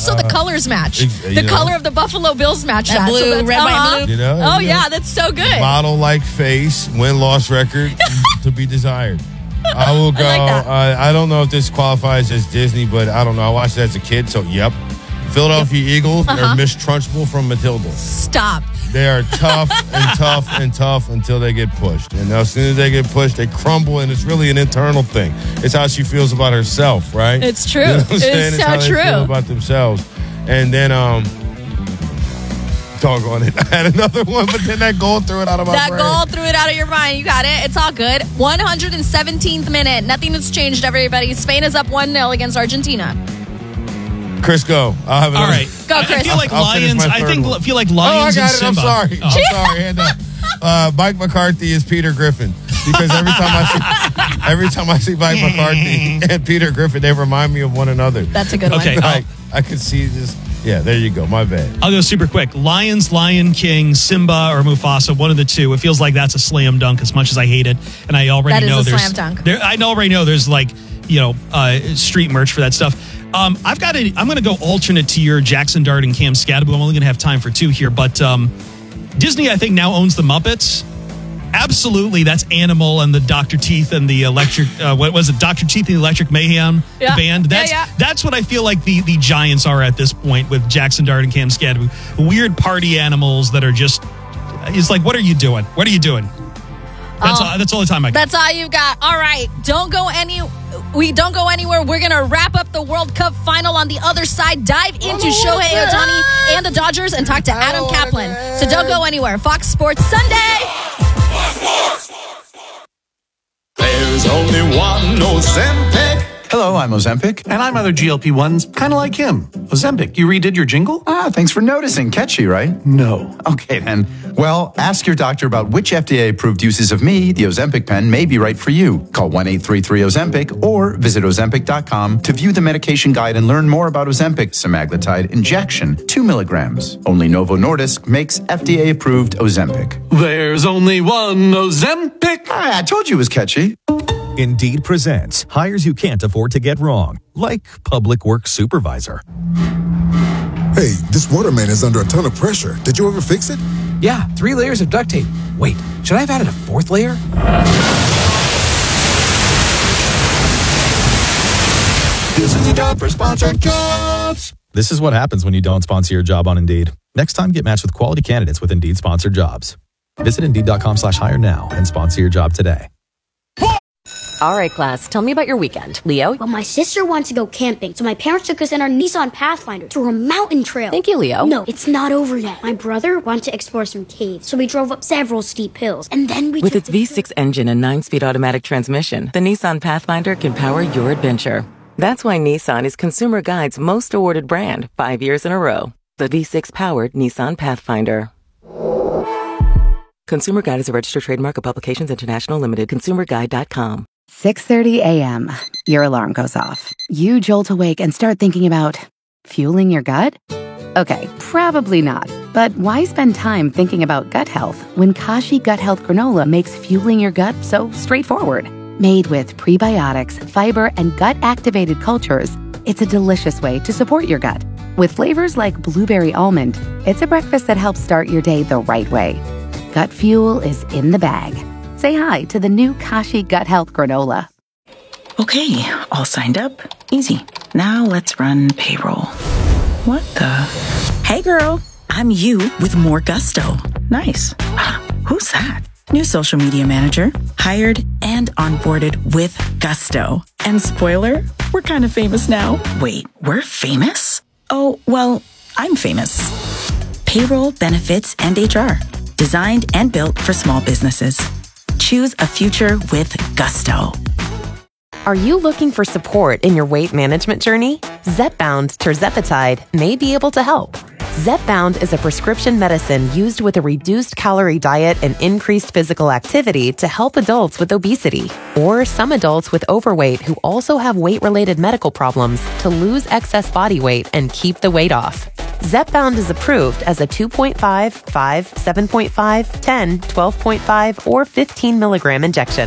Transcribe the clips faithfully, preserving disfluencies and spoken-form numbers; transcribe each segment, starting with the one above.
also the colors match. Ex- you the know. color of the Buffalo Bills match That that. blue, So that's, red, white, uh-huh. blue. You know, Oh, you yeah, know, that's so good. model-like face, win-loss record to be desired. I will go. I like that. Uh, I don't know if this qualifies as Disney, but I don't know. I watched it as a kid, so yep. Philadelphia Eagles Uh-huh. are Miss Trunchbull from Matilda. Stop. They are tough and tough and tough until they get pushed. And as soon as they get pushed, they crumble, and it's really an internal thing. It's how she feels about herself, right? It's true. You know what I'm It's saying? so how they true. feel about themselves. And then, um, doggone it. I had another one, but then that goal threw it out of my That brain. goal threw it out of your mind. You got it. It's all good. one hundred seventeenth minute. Nothing has changed, everybody. Spain is up one nil against Argentina. Chris, go. I'll have All another. right. Go, I- I Chris. feel like I'll finish Lions. my I third think one. feel like Oh, I Lions got and it. I'm Simba. sorry. Oh. I'm sorry. And, uh, uh, Mike McCarthy is Peter Griffin because every time I see every time I see Mike McCarthy and Peter Griffin, they remind me of one another. That's a good Okay. one. Like, I could see this. Yeah, there you go. My bad. I'll go super quick. Lions, Lion King, Simba, or Mufasa, one of the two. It feels like that's a slam dunk as much as I hate it. And I already That is know a there's slam dunk. There, I already know there's like, you know, uh, street merch for that stuff. Um, I've got a, I'm going to go alternate to your Jackson Dart and Cam Scadaboo. I'm only going to have time for two here, but um, Disney, I think, now owns the Muppets. Absolutely, that's Animal and the Doctor Teeth and the Electric. Uh, what was it? Doctor Teeth and the Electric Mayhem Yeah. band. That's Yeah, yeah. that's what I feel like the the Giants are at this point with Jackson Dart and Cam Scadaboo. Weird party animals that are just. It's like, what are you doing? What are you doing? That's Oh. all. That's all the time I got. That's all you got. All right. Don't go any. We don't go anywhere. We're going to wrap up the World Cup final on the other side. Dive into Shohei Ohtani and the Dodgers and talk to Adam Kaplan. So don't go anywhere. Fox Sports Sunday. There's only one Ozempic. Hello, I'm Ozempic. And I'm other G L P ones, kind of like him. Ozempic, you redid your jingle? Ah, thanks for noticing. Catchy, right? No. Okay, then. Well, ask your doctor about which F D A-approved uses of me, the Ozempic pen, may be right for you. Call one eight three three Ozempic or visit Ozempic dot com to view the medication guide and learn more about Ozempic semaglutide injection, two milligrams. Only Novo Nordisk makes F D A-approved Ozempic. There's only one Ozempic. Ah, I told you it was catchy. Indeed presents hires you can't afford to get wrong, like public works supervisor. Hey, this waterman is under a ton of pressure. Did you ever fix it? Yeah, three layers of duct tape. Wait, should I have added a fourth layer? This is the job for sponsored jobs. This is what happens when you don't sponsor your job on Indeed. Next time, get matched with quality candidates with Indeed sponsored jobs. Visit Indeed.com slash hire now and sponsor your job today. All right, class, tell me about your weekend. Leo? Well, my sister wants to go camping, so my parents took us in our Nissan Pathfinder to a mountain trail. Thank you, Leo. No, it's not over yet. My brother wanted to explore some caves, so we drove up several steep hills, and then we With took its the V six engine and nine-speed automatic transmission, the Nissan Pathfinder can power your adventure. That's why Nissan is Consumer Guide's most awarded brand five years in a row. The V six-powered Nissan Pathfinder. Consumer Guide is a registered trademark of Publications International Limited. consumer guide dot com. six thirty a.m. Your alarm goes off. You jolt awake and start thinking about fueling your gut? Okay, probably not. But why spend time thinking about gut health when Kashi Gut Health Granola makes fueling your gut so straightforward? Made with prebiotics, fiber, and gut-activated cultures, it's a delicious way to support your gut. With flavors like blueberry almond, it's a breakfast that helps start your day the right way. Gut fuel is in the bag. Say hi to the new Kashi Gut Health Granola. Okay, all signed up. Easy. Now let's run payroll. What the? Hey girl, I'm you with more gusto. Nice. Who's that? New social media manager. Hired and onboarded with gusto. And spoiler, we're kind of famous now. Wait, we're famous? Oh, well, I'm famous. Payroll, benefits, and H R. Designed and built for small businesses. Choose a future with gusto. Are you looking for support in your weight management journey? Zepbound tirzepatide may be able to help. Zepbound is a prescription medicine used with a reduced calorie diet and increased physical activity to help adults with obesity or some adults with overweight who also have weight-related medical problems to lose excess body weight and keep the weight off. Zepbound is approved as a two point five, five, seven point five, ten, twelve point five, or fifteen milligram injection.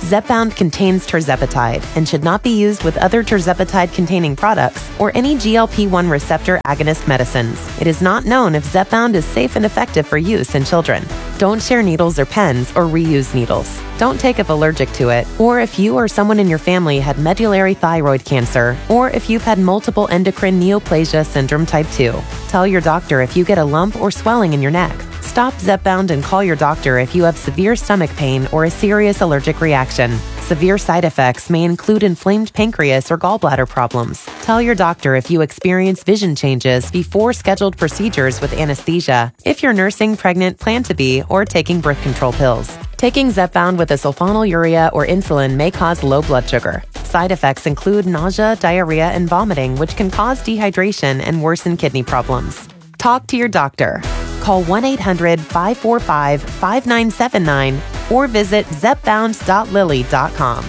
Zepbound contains tirzepatide and should not be used with other tirzepatide-containing products or any G L P one receptor agonist medicines. It is not known if Zepbound is safe and effective for use in children. Don't share needles or pens or reuse needles. Don't take if allergic to it, or if you or someone in your family had medullary thyroid cancer, or if you've had multiple endocrine neoplasia syndrome type two. Tell your doctor if you get a lump or swelling in your neck. Stop Zepbound and call your doctor if you have severe stomach pain or a serious allergic reaction. Severe side effects may include inflamed pancreas or gallbladder problems. Tell your doctor if you experience vision changes before scheduled procedures with anesthesia, if you're nursing, pregnant, plan to be, or taking birth control pills. Taking Zepbound with a sulfonylurea or insulin may cause low blood sugar. Side effects include nausea, diarrhea, and vomiting, which can cause dehydration and worsen kidney problems. Talk to your doctor. Call one eight hundred five four five five nine seven nine or visit zepbound dot lilly dot com.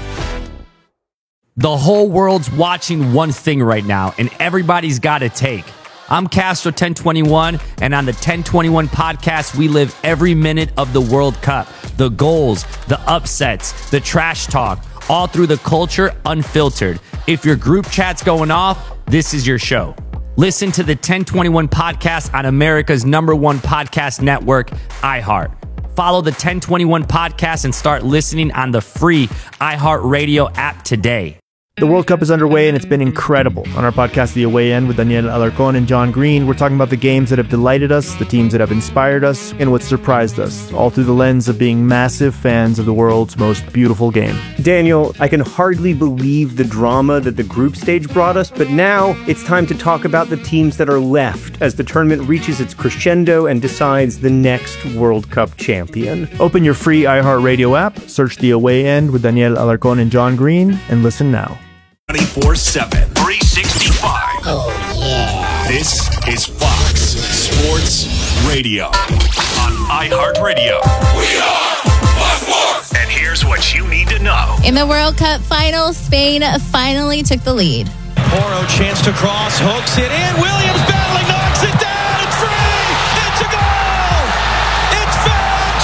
The whole world's watching one thing right now, and everybody's got a take. I'm Castro ten twenty-one, and on the ten twenty-one podcast, we live every minute of the World Cup. The goals, the upsets, the trash talk, all through the culture, unfiltered. If your group chat's going off, this is your show. Listen to the ten twenty-one podcast on America's number one podcast network, iHeart. Follow the ten twenty-one podcast and start listening on the free iHeartRadio app today. The World Cup is underway and it's been incredible. On our podcast, The Away End, with Daniel Alarcón and John Green, we're talking about the games that have delighted us, the teams that have inspired us, and what surprised us, all through the lens of being massive fans of the world's most beautiful game. Daniel, I can hardly believe the drama that the group stage brought us, but now it's time to talk about the teams that are left as the tournament reaches its crescendo and decides the next World Cup champion. Open your free iHeartRadio app, search The Away End with Daniel Alarcón and John Green, and listen now. twenty-four seven, three sixty-five. Oh, yeah. This is Fox Sports Radio on iHeartRadio. We are Fox Sports. And here's what you need to know. In the World Cup final, Spain finally took the lead. Porro chance to cross, hooks it in. Williams battling, knocks it down. It's free. It's a goal. It's Ferran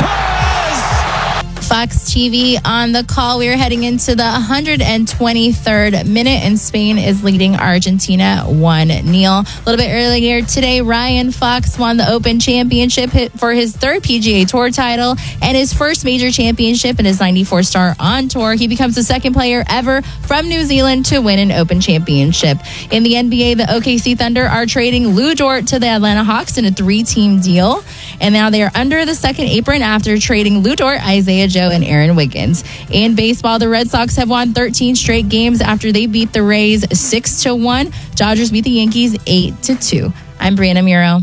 Torres. Fox T V on the call. We are heading into the one hundred twenty-third minute, and Spain is leading Argentina one nil. A little bit earlier today, Ryan Fox won the Open Championship for his third P G A Tour title and his first major championship in his ninety-four star on tour. He becomes the second player ever from New Zealand to win an Open Championship. In the N B A, the O K C Thunder are trading Lou Dort to the Atlanta Hawks in a three-team deal, and now they are under the second apron after trading Lou Dort, Isaiah Joe, and Aaron Wiggins. In baseball, the Red Sox have won thirteen straight games after they beat the Rays six to one. Dodgers beat the Yankees eight to two. I'm Brianna Muro.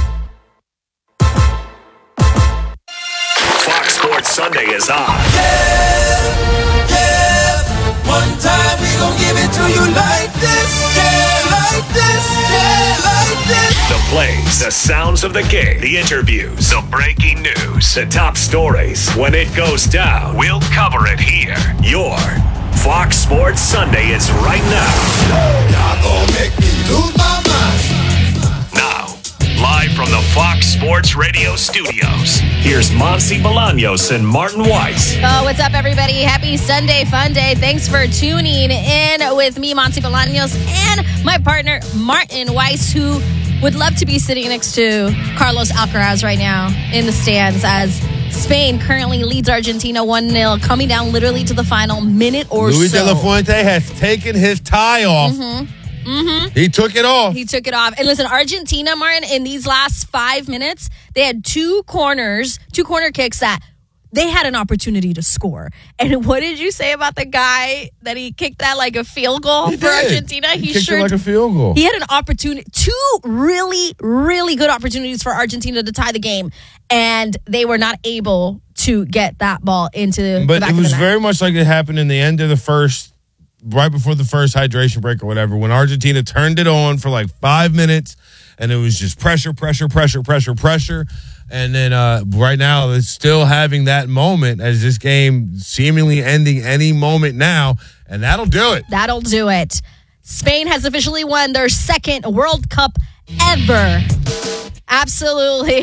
Fox Sports Sunday is on. Yeah, yeah. One time we gon' give it to you like this. Yeah, like this. Yeah, like this. The plays, the sounds of the game, the interviews, the breaking news, the top stories. When it goes down, we'll cover it here. Your Fox Sports Sunday is right now. Y'all gon' make me lose my mind. Now, live from the Fox Sports Radio studios, here's Monty Bolaños and Martin Weiss. Oh, what's up, everybody? Happy Sunday, fun day. Thanks for tuning in with me, Monty Bolaños, and my partner, Martin Weiss, who would love to be sitting next to Carlos Alcaraz right now in the stands as Spain currently leads Argentina one nil, coming down literally to the final minute or Luis so. de la Fuente has taken his tie off. Mm-hmm. Mm-hmm. He took it off. He took it off. And listen, Argentina, Martin, in these last five minutes, they had two corners, two corner kicks that they had an opportunity to score. And what did you say about the guy that he kicked that like a field goal he for did. Argentina? He, he kicked sure it like a field goal. He had an opportunity, two really, really good opportunities for Argentina to tie the game, and they were not able to get that ball into but the back it was of the net. very much like it happened in the end of the first, right before the first hydration break or whatever, when Argentina turned it on for like five minutes, and it was just pressure, pressure, pressure, pressure, pressure. And then uh, right now, it's still having that moment as this game seemingly ending any moment now, and that'll do it. That'll do it. Spain has officially won their second World Cup ever. Absolutely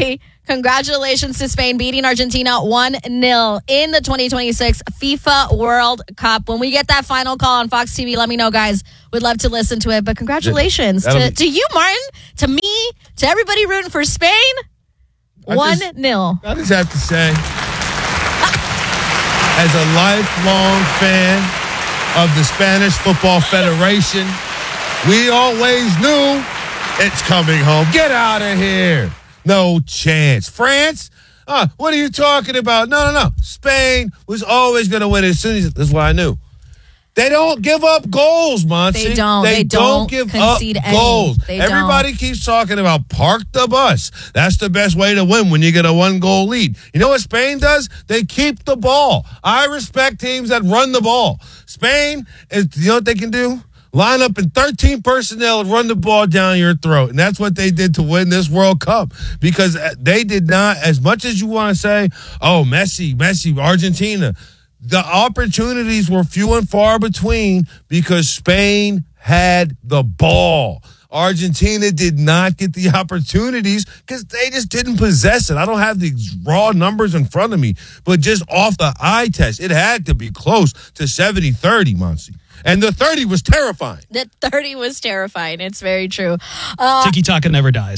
Congratulations to Spain beating Argentina one nil in the twenty twenty-six FIFA World Cup. When we get that final call on Fox T V, let me know, guys. We'd love to listen to it. But congratulations That'll to, be- to you, Martin, to me, to everybody rooting for Spain. one nil. I just have to say, as a lifelong fan of the Spanish Football Federation, we always knew it's coming home. Get out of here. No chance. France? Uh, what are you talking about? No, no, no. Spain was always going to win as soon as. That's what I knew. They don't give up goals, Monty. They don't. They, They don't, don't give concede up any. goals. They Everybody don't. keeps talking about park the bus. That's the best way to win when you get a one-goal lead. You know what Spain does? They keep the ball. I respect teams that run the ball. Spain, is, you know what they can do? Line up in thirteen personnel and run the ball down your throat. And that's what they did to win this World Cup. Because they did not, as much as you want to say, oh, Messi, Messi, Argentina, the opportunities were few and far between because Spain had the ball. Argentina did not get the opportunities because they just didn't possess it. I don't have the raw numbers in front of me, but just off the eye test, it had to be close to seventy thirty, Muncie. And the thirty was terrifying. The thirty was terrifying. It's very true. Uh, Tiki-taka never dies.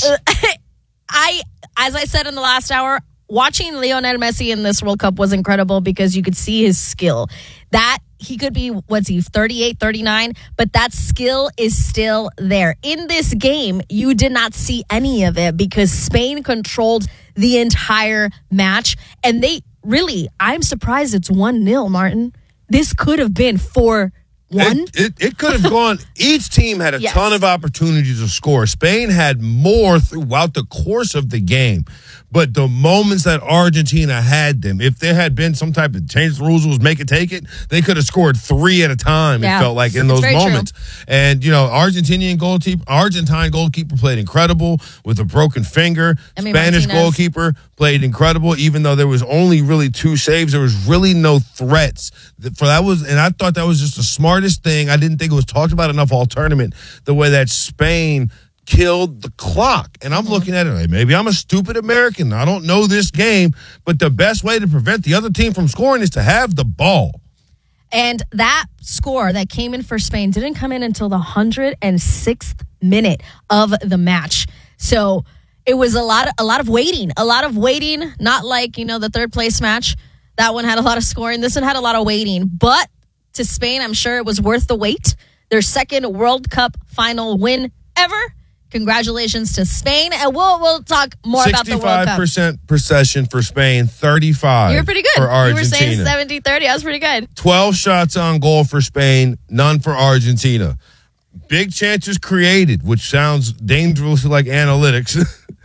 I, as I said in the last hour, watching Lionel Messi in this World Cup was incredible because you could see his skill. That he could be, what's he, thirty-eight, thirty-nine, but that skill is still there. In this game, you did not see any of it because Spain controlled the entire match. And they really, I'm surprised it's one nil, Martin. This could have been four one. It, it, it could have gone. Each team had a Yes. ton of opportunities to score. Spain had more throughout the course of the game. But the moments that Argentina had them, if there had been some type of change the rules, was make it take it, they could have scored three at a time, Yeah. it felt like, in It's those very moments. And, you know, Argentinian goalkeeper, Argentine goalkeeper played incredible with a broken finger. I mean, Spanish Martinez. goalkeeper played incredible, even though there was only really two saves. There was really no threats. For that was, and I thought that was just the smartest thing. I didn't think it was talked about enough all tournament, the way that Spain killed the clock. And I'm looking at it like, maybe I'm a stupid American. I don't know this game, but the best way to prevent the other team from scoring is to have the ball. And that score that came in for Spain didn't come in until the one hundred sixth minute of the match. So it was a lot of, a lot of waiting, a lot of waiting, not like, you know, the third place match. That one had a lot of scoring. This one had a lot of waiting. But to Spain, I'm sure it was worth the wait. Their second World Cup final win ever. Congratulations to Spain. And we'll we'll talk more about the World sixty-five Cup. percent possession for Spain, thirty-five You were pretty good. for Argentina. You were saying seventy thirty. That was pretty good. twelve shots on goal for Spain, none for Argentina. Big chances created, which sounds dangerously like analytics.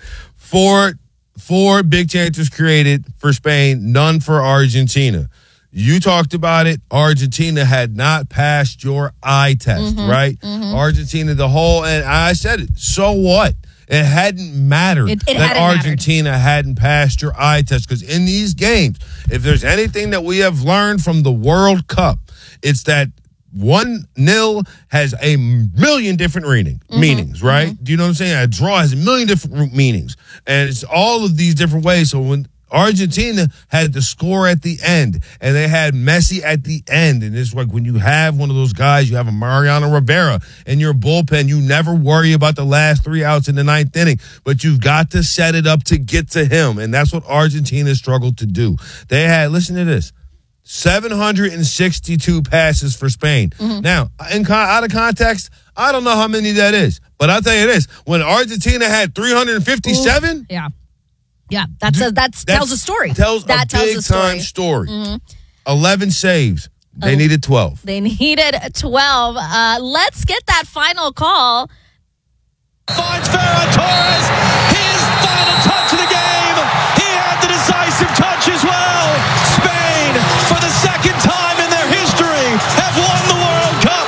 four, four big chances created for Spain, none for Argentina. You talked about it. Argentina had not passed your eye test, Mm-hmm, right? mm-hmm. Argentina, the whole, and I said it, so what? It hadn't mattered It- it that hadn't mattered. Argentina hadn't passed your eye test, because in these games, if there's anything that we have learned from the World Cup, it's that one nil has a million different reading, Mm-hmm, meanings, right? Do you know what I'm saying? A draw has a million different meanings, and it's all of these different ways. So when Argentina had the score at the end, and they had Messi at the end, and it's like when you have one of those guys, you have a Mariano Rivera in your bullpen, you never worry about the last three outs in the ninth inning, but you've got to set it up to get to him, and that's what Argentina struggled to do. They had, listen to this, seven hundred sixty-two passes for Spain. Mm-hmm. Now, in con- out of context, I don't know how many that is, but I'll tell you this, when Argentina had three hundred fifty-seven, Yeah. Yeah, that's a, that's, That tells a story. Tells that a tells big a story. time story. Mhm. eleven saves. They Oh. needed twelve. They needed twelve. Uh, let's get that final call. Finds Ferran Torres. His final touch of the game. He had the decisive touch as well. Spain, for the second time in their history, have won the World Cup.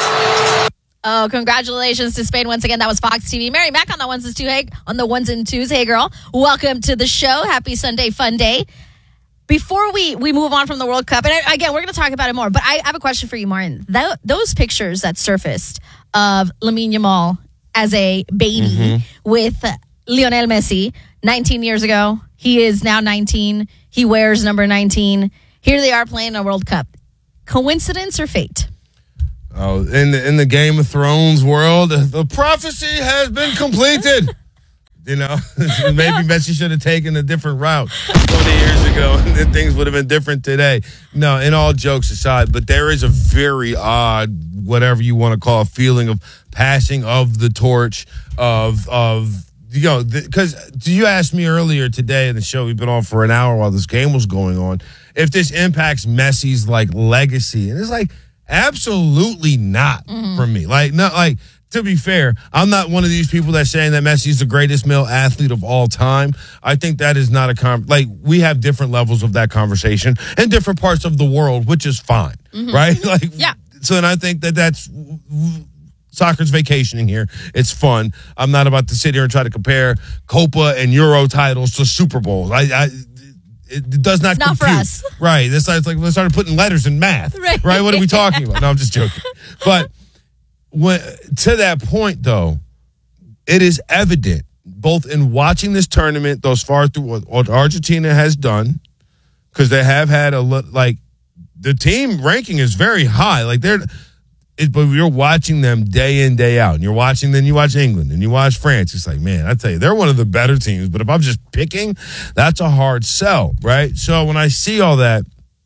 Oh, congratulations to Spain once again. That was Fox T V. Mary Mack on the ones and two. Hey, on the ones and twos. Hey, girl. Welcome to the show. Happy Sunday, fun day. Before we, we move on from the World Cup, and I, again, we're going to talk about it more, but I, I have a question for you, Martin. That, those pictures that surfaced of Lamine Yamal as a baby Mm-hmm. with Lionel Messi nineteen years ago, He is now nineteen. He wears number nineteen. Here they are playing a World Cup. Coincidence or fate? Oh, in the in the Game of Thrones world, the prophecy has been completed. You know, maybe Messi should have taken a different route twenty years ago, and then things would have been different today. No, in all jokes aside, but there is a very odd, whatever you want to call, a feeling of passing of the torch of of you know, because you asked me earlier today in the show, we've been on for an hour while this game was going on, if this impacts Messi's like legacy, and it's like absolutely not mm-hmm. for me. Like not like. To be fair, I'm not one of these people that's saying that Messi is the greatest male athlete of all time. I think that is not a con. Like, we have different levels of that conversation in different parts of the world, which is fine, mm-hmm. right? Like, yeah. So, and I think that that's soccer's vacationing here. It's fun. I'm not about to sit here and try to compare Copa and Euro titles to Super Bowls. I, I it does not. It's not compute. for us, right? It's like we started putting letters in math, right? right? What are we talking about? No, I'm just joking, but. When, to that point, though, it is evident, both in watching this tournament thus far through what, what Argentina has done, because they have had a, like, the team ranking is very high. Like, they're, it, but you're watching them day in, day out. And you're watching, then you watch England, and you watch France. It's like, man, I tell you, they're one of the better teams. But if I'm just picking, that's a hard sell, right? So when I see all that,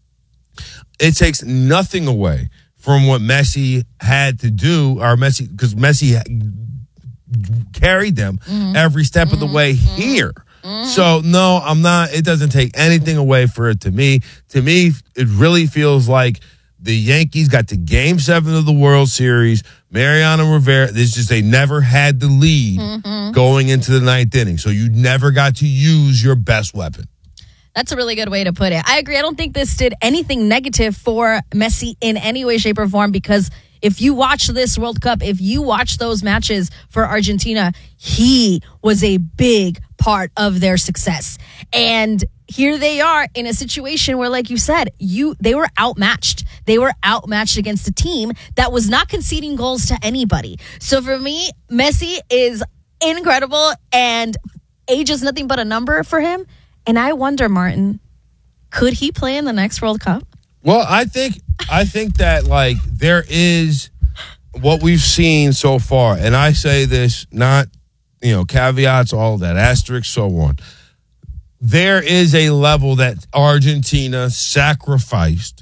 it takes nothing away from what Messi had to do, or Messi, because Messi carried them mm-hmm. every step mm-hmm. of the way here. Mm-hmm. So, no, I'm not, it doesn't take anything away for it to me. To me, it really feels like the Yankees got to game seven of the World Series. Mariano Rivera, it's just they never had the lead mm-hmm. going into the ninth inning. So you never got to use your best weapon. That's a really good way to put it. I agree. I don't think this did anything negative for Messi in any way, shape, or form, because if you watch this World Cup, if you watch those matches for Argentina, he was a big part of their success. And here they are in a situation where, like you said, you they were outmatched. They were outmatched against a team that was not conceding goals to anybody. So for me, Messi is incredible, and age is nothing but a number for him. And I wonder, Martin, could he play in the next World Cup? Well, I think I think that, like, there is what we've seen so far, and I say this not, you know, caveats, all of that, asterisks, so on. There is a level that Argentina sacrificed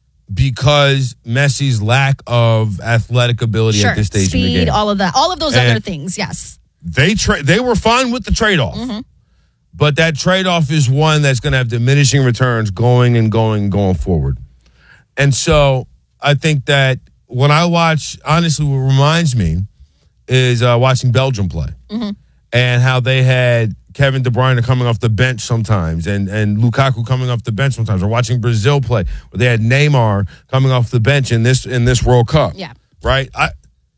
because Messi's lack of athletic ability sure. at this stage Speed, in the game. all of that. All of those and other things, yes. They tra- They were fine with the trade-off. Mm-hmm. But that trade-off is one that's going to have diminishing returns going and going and going forward. And so I think that when I watch, honestly, what reminds me is uh, watching Belgium play mm-hmm. and how they had Kevin De Bruyne coming off the bench sometimes and, and Lukaku coming off the bench sometimes, or watching Brazil play where they had Neymar coming off the bench in this in this World Cup. Yeah. Right? I,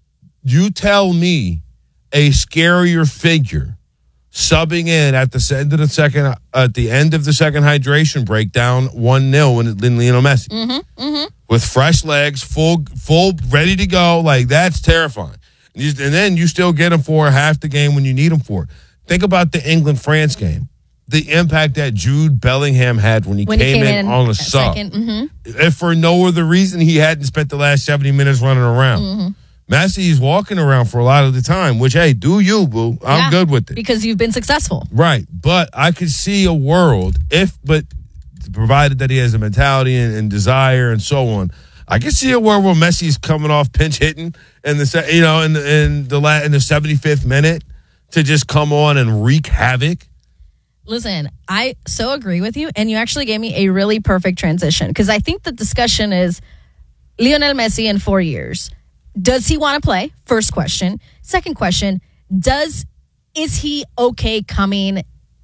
you tell me a scarier figure subbing in at the end of the second, at the end of the second hydration break, down one nil when Lionel Messi, mm-hmm, mm-hmm. with fresh legs, full, full, ready to go. Like, that's terrifying. And, you, and then you still get him for half the game when you need him for it. Think about the England France game, the impact that Jude Bellingham had when he, when came, he came in, in on a sub. Second, mm-hmm. If for no other reason he hadn't spent the last seventy minutes running around. Mm-hmm. Messi's walking around for a lot of the time, which, hey, do you, boo. I'm yeah, good with it. Because you've been successful. Right. But I could see a world, if, but provided that he has a mentality and, and desire and so on, I can see a world where Messi's coming off pinch hitting in the, you know, in the, in the, in the seventy-fifth minute to just come on and wreak havoc. Listen, I so agree with you. And you actually gave me a really perfect transition, because I think the discussion is Lionel Messi in four years. Does he want to play? First question. Second question, does is he okay coming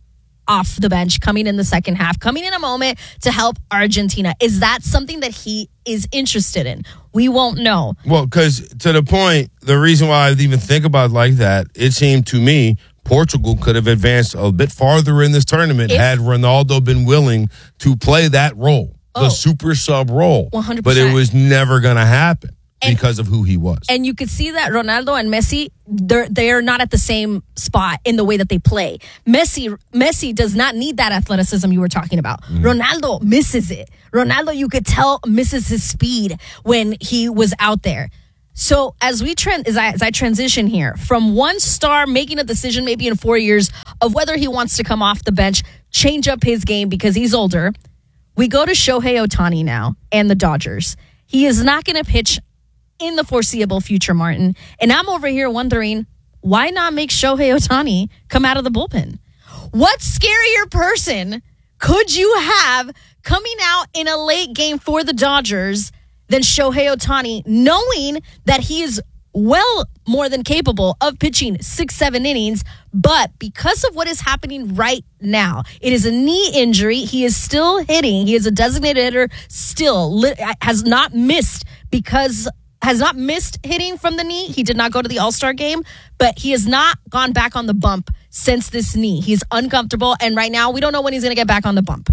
off the bench, coming in the second half, coming in a moment to help Argentina? Is that something that he is interested in? We won't know. Well, because to the point, the reason why I even think about it like that, it seemed to me Portugal could have advanced a bit farther in this tournament if, had Ronaldo been willing to play that role, oh, the super sub role. one hundred percent. But it was never going to happen. And- because of who he was. And you could see that Ronaldo and Messi, they're they're not at the same spot in the way that they play. Messi Messi does not need that athleticism you were talking about. Mm. Ronaldo misses it. Ronaldo, you could tell, misses his speed when he was out there. So as we trend, as I, as I transition here from one star making a decision maybe in four years of whether he wants to come off the bench, change up his game because he's older, we go to Shohei Ohtani now and the Dodgers. He is not going to pitch in the foreseeable future, Martin. And I'm over here wondering, why not make Shohei Ohtani come out of the bullpen? What scarier person could you have coming out in a late game for the Dodgers than Shohei Ohtani, knowing that he is well more than capable of pitching six, seven innings, but because of what is happening right now, it is a knee injury. He is still hitting. He is a designated hitter, still li- has not missed because has not missed hitting from the knee. He did not go to the All-Star game, but he has not gone back on the bump since this knee. He's uncomfortable, and right now we don't know when he's going to get back on the bump.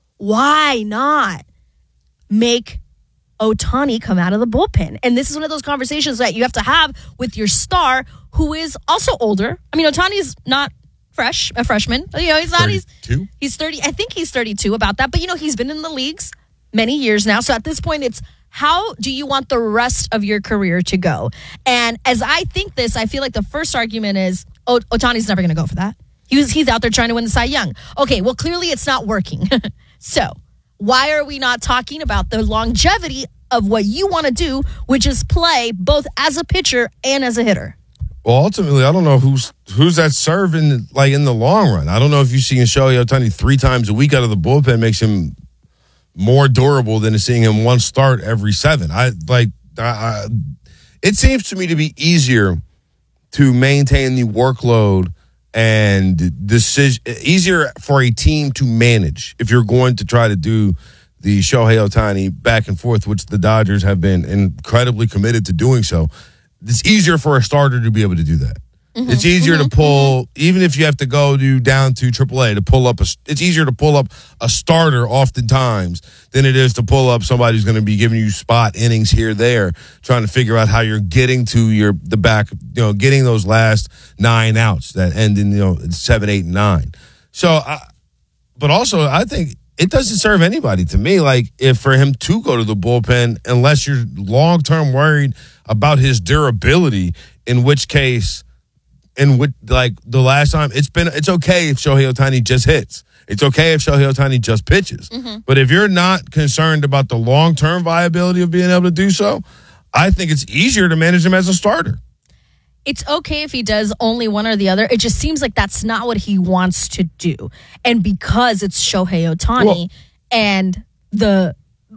Why not make Ohtani come out of the bullpen? And this is one of those conversations that you have to have with your star, who is also older. I mean, Ohtani's not fresh, a freshman. You know, he's not. thirty-two? He's he's thirty. I think he's thirty-two about that. But you know, he's been in the leagues many years now. So at this point, it's how do you want the rest of your career to go? And as I think this, I feel like the first argument is, oh, Ohtani's never going to go for that. He was, he's out there trying to win the Cy Young. Okay, well, clearly it's not working. So why are we not talking about the longevity of what you want to do, which is play both as a pitcher and as a hitter? Well, ultimately, I don't know who's who's that serving like in the long run. I don't know if you see Shohei Ohtani three times a week out of the bullpen makes him more durable than seeing him one start every seven. I like. I, I, it seems to me to be easier to maintain the workload and decision, easier for a team to manage if you're going to try to do the Shohei Ohtani back and forth, which the Dodgers have been incredibly committed to doing so. It's easier for a starter to be able to do that. Mm-hmm. It's easier mm-hmm. to pull, mm-hmm. even if you have to go to down to triple A to pull up a. It's easier to pull up a starter oftentimes than it is to pull up somebody who's going to be giving you spot innings here, there, trying to figure out how you're getting to your the back, you know, getting those last nine outs that end in you know seven, eight, and nine. So, I, but also I think it doesn't serve anybody to me. Like if for him to go to the bullpen, unless you're long term worried about his durability, in which case. And with like the last time, it's been it's okay if Shohei Ohtani just hits. It's okay if Shohei Ohtani just pitches. Mm-hmm. But if you're not concerned about the long term viability of being able to do so, I think it's easier to manage him as a starter. It's okay if he does only one or the other. It just seems like that's not what he wants to do. And because it's Shohei Ohtani well, and the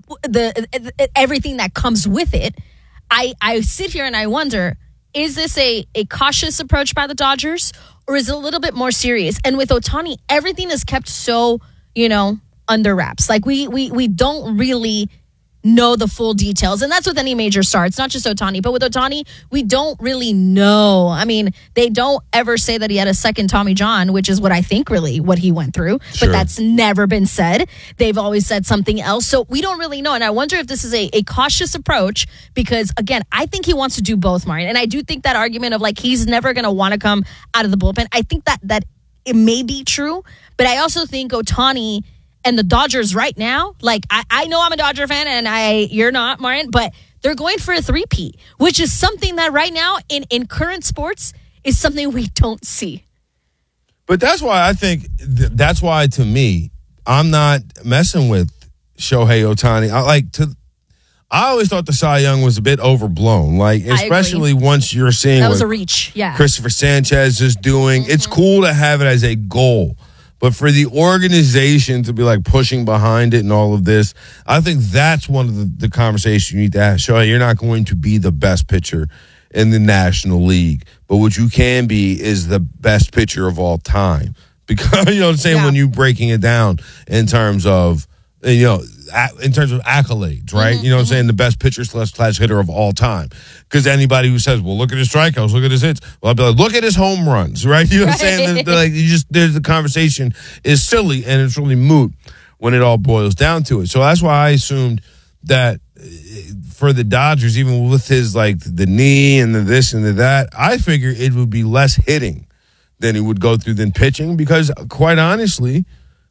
the everything that comes with it, I I sit here and I wonder. Is this a, a cautious approach by the Dodgers, or is it a little bit more serious? And with Ohtani, everything is kept so, you know, under wraps. Like we we we don't really know the full details. And that's with any major star. It's not just Ohtani. But with Ohtani, we don't really know. I mean, they don't ever say that he had a second Tommy John, which is what I think really what he went through. Sure. But that's never been said. They've always said something else. So we don't really know. And I wonder if this is a, a cautious approach because, again, I think he wants to do both, Marian. And I do think that argument of like he's never going to want to come out of the bullpen, I think that that it may be true. But I also think Ohtani and the Dodgers right now, like I, I know I'm a Dodger fan and I you're not, Martin, but they're going for a three-peat, which is something that right now in, in current sports is something we don't see. But that's why I think th- that's why to me, I'm not messing with Shohei Ohtani. I like to I always thought the Cy Young was a bit overblown. Like, especially once you're seeing that was what a reach, yeah. Christopher Sanchez is doing. Mm-hmm. It's cool to have it as a goal. But for the organization to be like pushing behind it and all of this, I think that's one of the, the conversations you need to ask. Shohei, you're not going to be the best pitcher in the National League, but what you can be is the best pitcher of all time. Because, you know what I'm saying, yeah. when you're breaking it down in terms of, you know, in terms of accolades, right? Mm-hmm, you know what I'm mm-hmm. saying? The best pitcher slash slash hitter of all time. Because anybody who says, well, look at his strikeouts, look at his hits, well, I'll be like, look at his home runs, right? You know what I'm saying? They're, they're like, you just, there's the conversation is silly and it's really moot when it all boils down to it. So that's why I assumed that for the Dodgers, even with his like the knee and the this and the that, I figure it would be less hitting than he would go through than pitching because, quite honestly,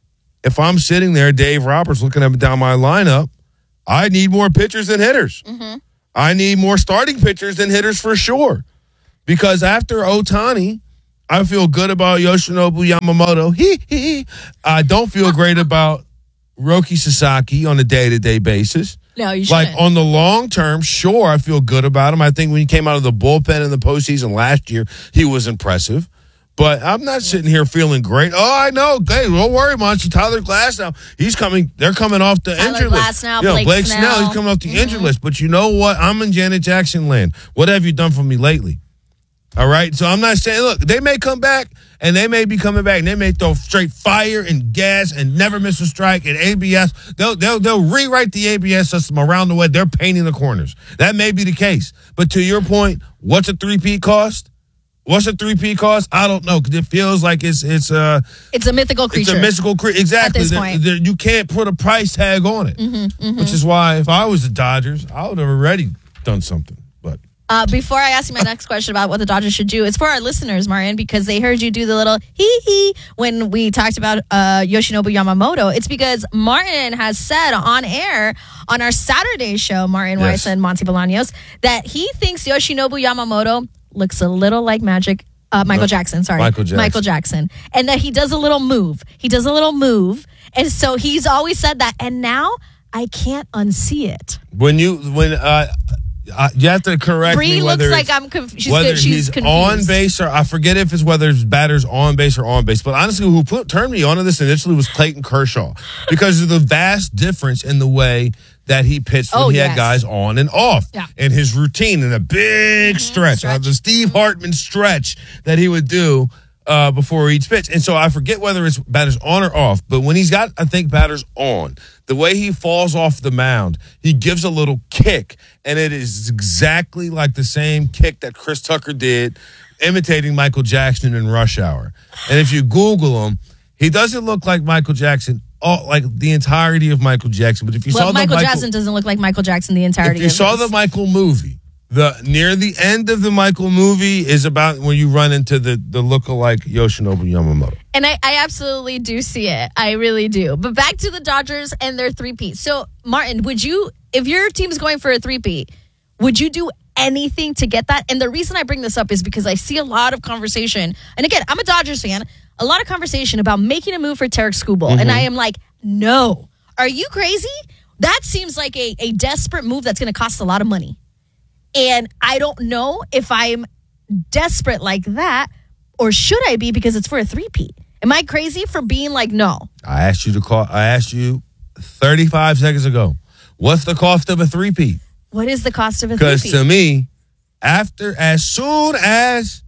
if I'm sitting there, Dave Roberts, looking up and down my lineup, I need more pitchers than hitters. Mm-hmm. I need more starting pitchers than hitters for sure. Because after Ohtani, I feel good about Yoshinobu Yamamoto. He, he. I don't feel great about Roki Sasaki on a day-to-day basis. No, you Like, shouldn't. on the long term, sure, I feel good about him. I think when he came out of the bullpen in the postseason last year, he was impressive. But I'm not sitting here feeling great. Oh, I know. Hey, don't worry, Monty. Tyler Glass now, he's coming. They're coming off the Tyler injured Glass list. now, You know, Blake Blake Snell. Snell, he's coming off the Mhm. injured list. But you know what? I'm in Janet Jackson land. What have you done for me lately? All right? So I'm not saying, look, they may come back, and they may be coming back, and they may throw straight fire and gas and never miss a strike and A B S. They'll, they'll, they'll rewrite the A B S system around the way. They're painting the corners. That may be the case. But to your point, what's a three-peat cost? What's a three-peat cost? I don't know, because it feels like it's it's uh It's a mythical creature. it's a mystical creature. Exactly. At this There- point. there- you can't put a price tag on it, Mhm, mhm. which is why if I was the Dodgers, I would have already done something. But Uh, before I ask you my next question about what the Dodgers should do, it's for our listeners, Martin, because they heard you do the little hee hee when we talked about uh, Yoshinobu Yamamoto. It's because Martin has said on air on our Saturday show, Martin Yes. Weiss and Monty Bolaños, that he thinks Yoshinobu Yamamoto looks a little like Magic. Uh, Michael No, Jackson, sorry. Michael Jackson. Michael Jackson. And that he does a little move. He does a little move. And so he's always said that. And now I can't unsee it. when you when uh, uh you have to correct Bree me looks whether like it's- I'm conf- she's whether good- she's he's confused. on base or I forget if it's whether it's batters on base or on base. But honestly, who put turned me onto this initially was Clayton Kershaw because of the vast difference in the way that he pitched when Oh, he yes. had guys on and off, Yeah. and his routine in a big stretch, Uh, the Steve Hartman stretch that he would do uh, before each pitch. And so I forget whether it's batters on or off, but when he's got, I think, batters on, the way he falls off the mound, he gives a little kick, and it is exactly like the same kick that Chris Tucker did, imitating Michael Jackson in Rush Hour. And if you Google him, he doesn't look like Michael Jackson, all, like the entirety of Michael Jackson. But if you well, saw Michael, the Michael Jackson doesn't look like Michael Jackson the entirety if you of saw this. the Michael movie, the near the end of the Michael movie is about when you run into the the lookalike Yoshinobu Yamamoto. And I, I absolutely do see it. I really do. But back to the Dodgers and their three-peat. So, Martin, would you, if your team's going for a three-peat, would you do anything to get that? And the reason I bring this up is because I see a lot of conversation. And again, I'm a Dodgers fan. A lot of conversation about making a move for Tarek Skubal. Mm-hmm. And I am like, no. Are you crazy? That seems like a, a desperate move that's going to cost a lot of money. And I don't know if I'm desperate like that, or should I be because it's for a three-peat? Am I crazy for being like, no? I asked you to call. I asked you thirty-five seconds ago. What's the cost of a three-peat? What is the cost of a Because three-peat? to me, after as soon as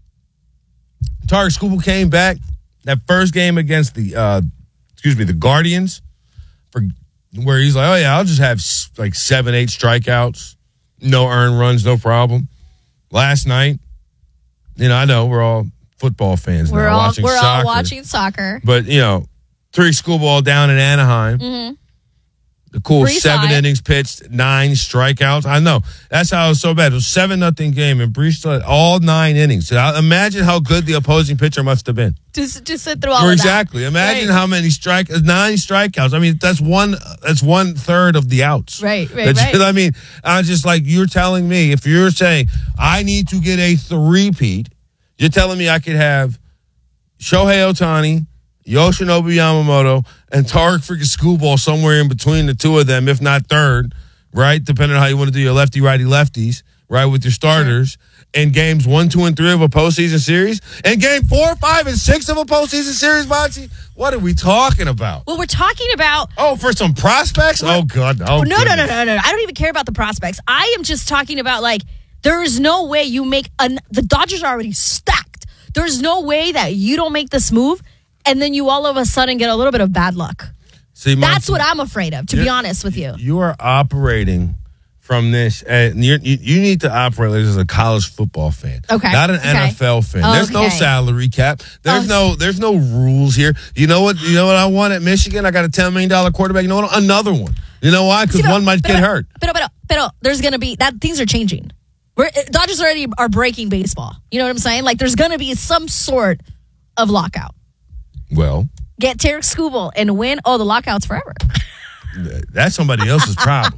Tarek Skubal came back, that first game against the uh, excuse me the Guardians, for where he's like, oh yeah, I'll just have s- like seven, eight strikeouts, no earned runs, no problem. Last night, you know, I know we're all football fans we're now all watching we're soccer, all watching soccer. but you know, Tarek Skubal down in Anaheim. Mm-hmm. The cool Bree seven saw it. innings pitched, nine strikeouts. I know. That's how it was so bad. It was seven nothing game, and Bree still had all nine innings. So I- imagine how good the opposing pitcher must have been. Just just sit through all Or of exactly. that. Imagine Right. how many strike nine strikeouts. I mean, that's one that's one third of the outs. Right, right, That's- right. I mean, I just like you're telling me if you're saying I need to get a three-peat, you're telling me I could have Shohei Ohtani, Yoshinobu Yamamoto, and Tarek freaking Skubal somewhere in between the two of them, if not third, right? Depending on how you want to do your lefty, righty, lefties, right, with your starters. In games one, two, and three of a postseason series. And game four, five, and six of a postseason series, Monty. What are we talking about? Well, we're talking about. Oh, for some prospects? Oh, God. Oh, no, no, no, goodness. no, no. I don't even care about the prospects. I am just talking about like there is no way you make an. The Dodgers are already stacked. There's no way that you don't make this move, and then you all of a sudden get a little bit of bad luck. See, Monty, That's what I'm afraid of, to be You're- honest with you. You are operating from this, and you're, you you need to operate like this as a college football fan, Okay, not an okay. N F L fan. There's no Okay. salary cap. There's Oh. no there's no rules here. You know what? You know what I want at Michigan? I got a ten million dollar quarterback. You know what? Another one. You know why? Because See, but- one might but- get but- hurt. But, but Pero there's going to be, that things are changing. We're, Dodgers already are breaking baseball. You know what I'm saying? Like, there's going to be some sort of lockout. Well. Get Tarek Skubal and win. Oh, the lockout's forever. That's somebody else's problem.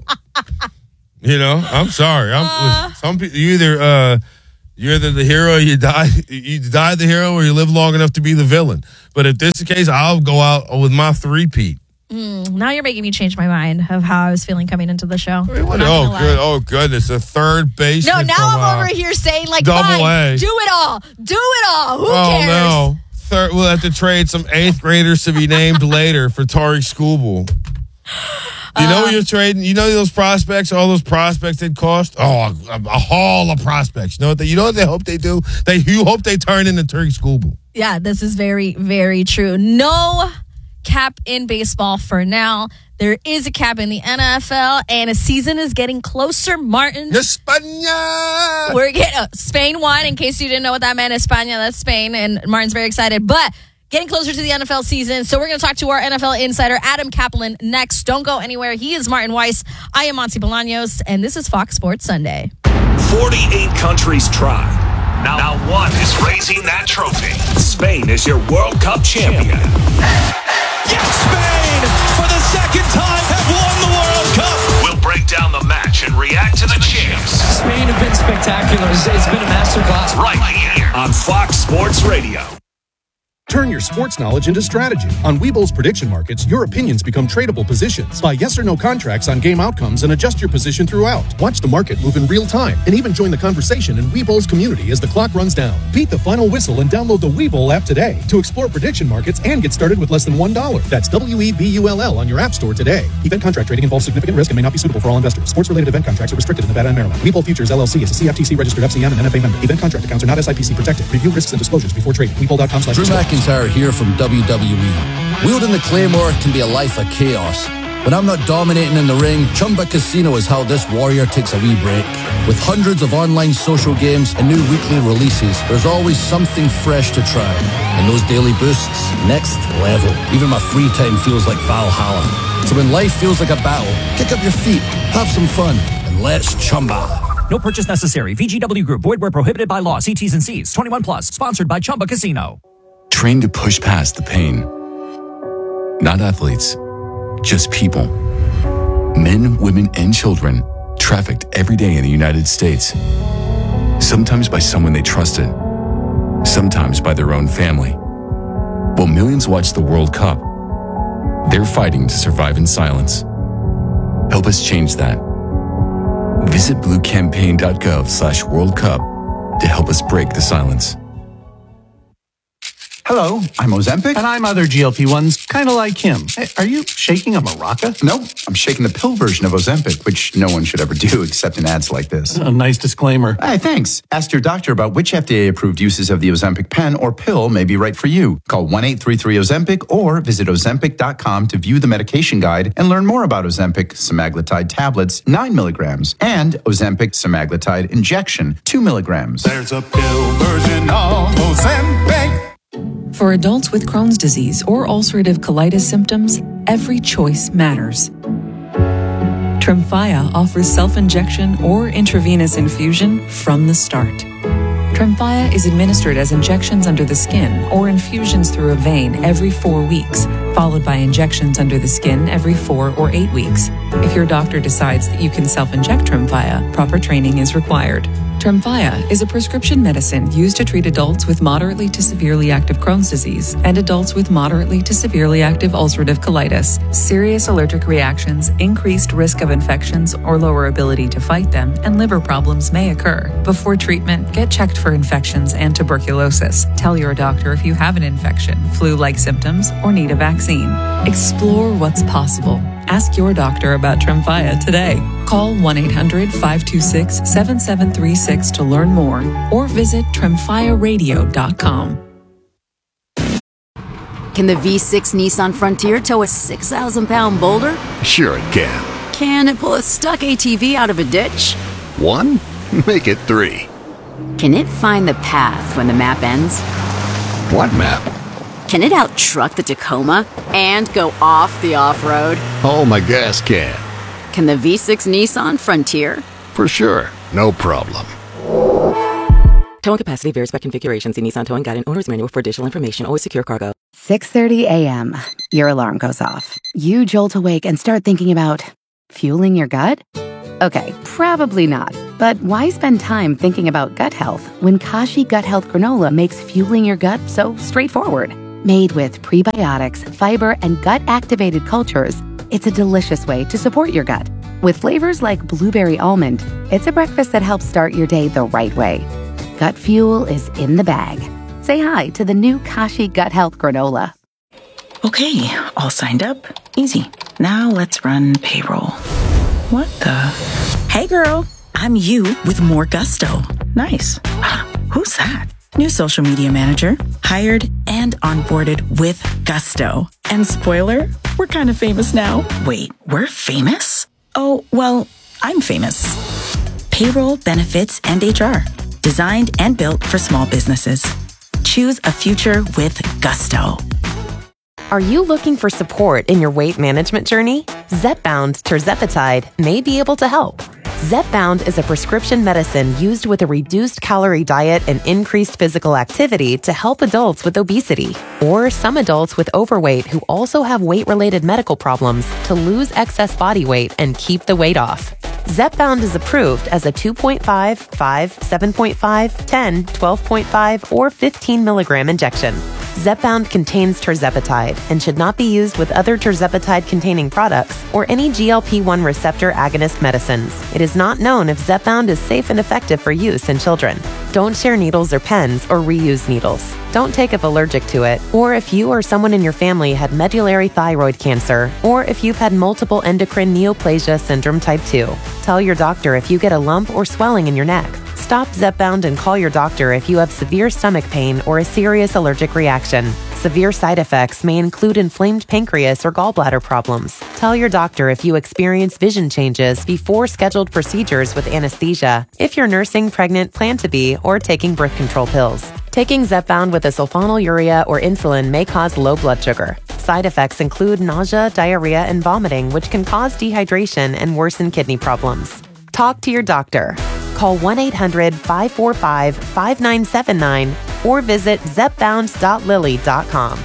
You know, I'm sorry. I'm, Uh, some people, you either, uh, you're either the hero, or you die, you die the hero, or you live long enough to be the villain. But if this is the case, I'll go out with my three-peat. Mm, now you're making me change my mind of how I was feeling coming into the show. Wait, what? Oh, good. Oh, goodness. A third base. No, now I'm uh, over here saying, like, double fine, A. do it all. Do it all. Who oh, cares? no. Third, we'll have to trade some eighth graders to be named later for Tarek Skubal. You know uh, you're trading? You know those prospects, all those prospects that cost? Oh, a, a haul of prospects. You know what they, you know what they hope they do? They You hope they turn into Tarek Skubal. Yeah, this is very, very true. No cap in baseball for now. There is a cap in the N F L, and a season is getting closer. Martin. España! We're getting, uh, Spain won, in case you didn't know what that meant. España, that's Spain, and Martin's very excited. But getting closer to the N F L season, so we're going to talk to our N F L insider, Adam Kaplan, next. Don't go anywhere. He is Martin Weiss. I am Monty Bolaños, and this is Fox Sports Sunday. forty-eight countries try. Now, now one is raising that trophy. Spain is your World Cup champion. Yes, Spain, for the second time, have won the World Cup. We'll break down the match and react to the champs. Spain have been spectacular. It's, it's been a masterclass. Right here on Fox Sports Radio. Turn your sports knowledge into strategy. On Webull's prediction markets, your opinions become tradable positions. Buy yes or no contracts on game outcomes and adjust your position throughout. Watch the market move in real time and even join the conversation in Webull's community as the clock runs down. Beat the final whistle and download the Webull app today to explore prediction markets and get started with less than one dollar. That's W E B U L L on your app store today. Event contract trading involves significant risk and may not be suitable for all investors. Sports-related event contracts are restricted in Nevada and Maryland. Webull Futures, L L C is a C F T C-registered F C M and N F A member. Event contract accounts are not S I P C protected. Review risks and disclosures before trading. Webull dot com slash Drew McIntyre here from W W E. Wielding the Claymore can be a life of chaos. When I'm not dominating in the ring, Chumba Casino is how this warrior takes a wee break. With hundreds of online social games and new weekly releases, there's always something fresh to try. And those daily boosts, next level. Even my free time feels like Valhalla. So when life feels like a battle, kick up your feet, have some fun, and let's Chumba. No purchase necessary. V G W Group. Void where prohibited by law. See T's and C's. twenty-one plus. Sponsored by Chumba Casino. Trained to push past the pain. Not athletes, just people. Men, women, and children trafficked every day in the United States. Sometimes by someone they trusted, sometimes by their own family. While millions watch the World Cup, they're fighting to survive in silence. Help us change that. Visit bluecampaign.gov slash World Cup to help us break the silence. Hello, I'm Ozempic. And I'm other G L P ones, kind of like him. Hey, are you shaking a maraca? No, I'm shaking the pill version of Ozempic, which no one should ever do except in ads like this. A nice disclaimer. Hey, thanks. Ask your doctor about which F D A-approved uses of the Ozempic pen or pill may be right for you. Call one eight three three Ozempic or visit ozempic dot com to view the medication guide and learn more about Ozempic semaglutide tablets, nine milligrams, and Ozempic semaglutide injection, two milligrams. There's a pill version of Ozempic. For adults with Crohn's disease or ulcerative colitis symptoms, every choice matters. Tremfya offers self-injection or intravenous infusion from the start. Tremfya is administered as injections under the skin or infusions through a vein every four weeks, followed by injections under the skin every four or eight weeks. If your doctor decides that you can self-inject Tremfya, proper training is required. Tremfya is a prescription medicine used to treat adults with moderately to severely active Crohn's disease and adults with moderately to severely active ulcerative colitis. Serious allergic reactions, increased risk of infections or lower ability to fight them, and liver problems may occur. Before treatment, get checked for infections and tuberculosis. Tell your doctor if you have an infection, flu-like symptoms, or need a vaccine. Explore what's possible. Ask your doctor about Tremfya today. Call one eight hundred five two six seven seven three six to learn more or visit tremfya radio dot com. Can the V six Nissan Frontier tow a six thousand pound boulder? Sure it can. Can it pull a stuck A T V out of a ditch? One? Make it three. Can it find the path when the map ends? What map? Can it out-truck the Tacoma and go off the off-road? Oh, my gas can. Can the V six Nissan Frontier? For sure. No problem. Towing capacity varies by configuration. See Nissan Towing Guide and Owner's Manual for additional information. Always secure cargo. six thirty a.m. Your alarm goes off. You jolt awake and start thinking about fueling your gut? Okay, probably not. But why spend time thinking about gut health when Kashi Gut Health Granola makes fueling your gut so straightforward? Made with prebiotics, fiber, and gut-activated cultures, it's a delicious way to support your gut. With flavors like blueberry almond, it's a breakfast that helps start your day the right way. Gut fuel is in the bag. Say hi to the new Kashi Gut Health Granola. Okay, all signed up. Easy. Now let's run payroll. What the? Hey girl, I'm you with more gusto. Nice. Who's that? New social media manager, hired and onboarded with gusto. And spoiler, we're kind of famous now. Wait, we're famous? Oh, well, I'm famous. Payroll, benefits, and H R. Designed and built for small businesses. Choose a future with gusto. Are you looking for support in your weight management journey? Zepbound tirzepatide may be able to help. Zepbound is a prescription medicine used with a reduced calorie diet and increased physical activity to help adults with obesity or some adults with overweight who also have weight-related medical problems to lose excess body weight and keep the weight off. Zepbound is approved as a two point five, five, seven point five, ten, twelve point five, or fifteen milligram injection. Zepbound contains tirzepatide and should not be used with other tirzepatide-containing products or any G L P one receptor agonist medicines. It is not known if Zepbound is safe and effective for use in children. Don't share needles or pens or reuse needles. Don't take if allergic to it, or if you or someone in your family had medullary thyroid cancer, or if you've had multiple endocrine neoplasia syndrome type two. Tell your doctor if you get a lump or swelling in your neck. Stop Zepbound and call your doctor if you have severe stomach pain or a serious allergic reaction. Severe side effects may include inflamed pancreas or gallbladder problems. Tell your doctor if you experience vision changes before scheduled procedures with anesthesia, if you're nursing, pregnant, plan to be, or taking birth control pills. Taking Zepbound with a sulfonylurea or insulin may cause low blood sugar. Side effects include nausea, diarrhea, and vomiting, which can cause dehydration and worsen kidney problems. Talk to your doctor. Call one eight hundred, five four five, five nine seven nine or visit zepbound dot lilly dot com.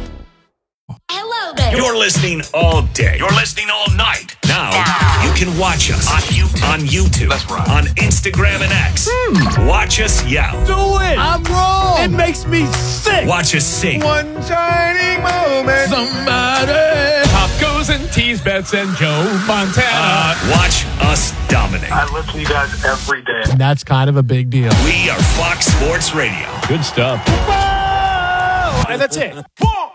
Hello there. You're listening all day. You're listening all night. Now, now. you can watch us on YouTube, on, YouTube, That's right. on Instagram and X. Hmm. Watch us yell. Do it. I'm wrong. It makes me sick. Watch us sing. One shining moment. Somebody. Pop goes and tease bets and Joe Montana. Uh, watch us dominate. I listen to you guys every day. And that's kind of a big deal. We are Fox Sports Radio. Good stuff. And that's it. Four.